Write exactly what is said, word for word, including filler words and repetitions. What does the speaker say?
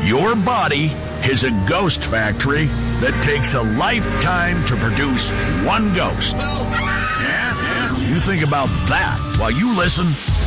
Your body is a ghost factory that takes a lifetime to produce one ghost. Yeah, yeah. You think about that while you listen